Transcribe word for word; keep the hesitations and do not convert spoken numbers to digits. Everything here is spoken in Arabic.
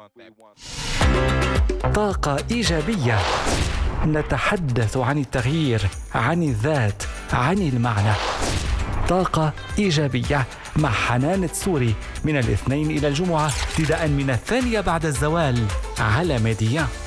طاقة إيجابية، نتحدث عن التغيير، عن الذات، عن المعنى. طاقة إيجابية مع حنان تسوري من الاثنين إلى الجمعة ابتداء من الثانية بعد الزوال على ميديا.